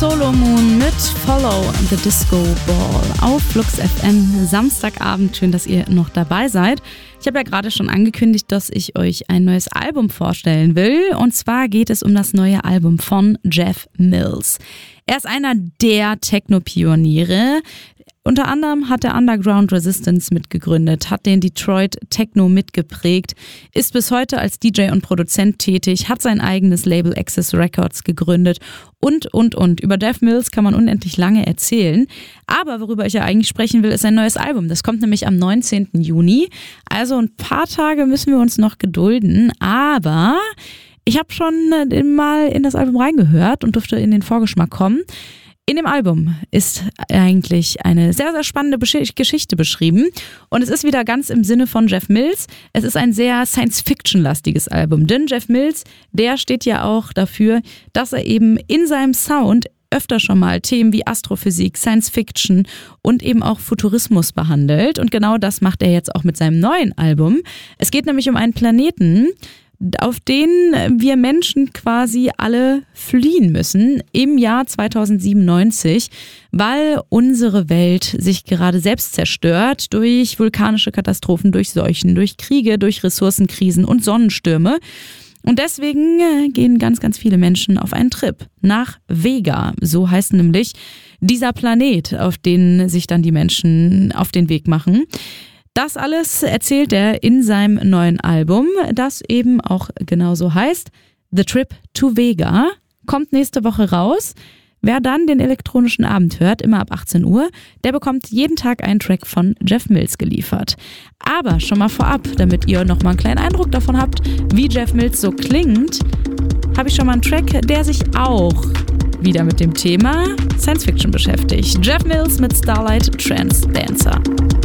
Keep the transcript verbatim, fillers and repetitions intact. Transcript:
Solo Moon mit Follow the Disco Ball auf Flux F M Samstagabend. Schön, dass ihr noch dabei seid. Ich habe ja gerade schon angekündigt, dass ich euch ein neues Album vorstellen will. Und zwar geht es um das neue Album von Jeff Mills. Er ist einer der Techno-Pioniere. Unter anderem hat er Underground Resistance mitgegründet, hat den Detroit Techno mitgeprägt, ist bis heute als D J und Produzent tätig, hat sein eigenes Label Access Records gegründet und, und, und. Über Jeff Mills kann man unendlich lange erzählen. Aber worüber ich ja eigentlich sprechen will, ist ein neues Album. Das kommt nämlich am neunzehnten Juni. Also ein paar Tage müssen wir uns noch gedulden. Aber ich habe schon mal in das Album reingehört und durfte in den Vorgeschmack kommen. In dem Album ist eigentlich eine sehr, sehr spannende Geschichte beschrieben und es ist wieder ganz im Sinne von Jeff Mills. Es ist ein sehr Science-Fiction-lastiges Album, denn Jeff Mills, der steht ja auch dafür, dass er eben in seinem Sound öfter schon mal Themen wie Astrophysik, Science-Fiction und eben auch Futurismus behandelt und genau das macht er jetzt auch mit seinem neuen Album. Es geht nämlich um einen Planeten, auf den wir Menschen quasi alle fliehen müssen im Jahr zweitausendsiebenundneunzig, weil unsere Welt sich gerade selbst zerstört durch vulkanische Katastrophen, durch Seuchen, durch Kriege, durch Ressourcenkrisen und Sonnenstürme. Und deswegen gehen ganz, ganz viele Menschen auf einen Trip nach Vega. So heißt nämlich dieser Planet, auf den sich dann die Menschen auf den Weg machen. Das alles erzählt er in seinem neuen Album, das eben auch genauso heißt. The Trip to Vega kommt nächste Woche raus. Wer dann den elektronischen Abend hört, immer ab achtzehn Uhr, der bekommt jeden Tag einen Track von Jeff Mills geliefert. Aber schon mal vorab, damit ihr nochmal einen kleinen Eindruck davon habt, wie Jeff Mills so klingt, habe ich schon mal einen Track, der sich auch wieder mit dem Thema Science Fiction beschäftigt. Jeff Mills mit Starlight Trance Dancer.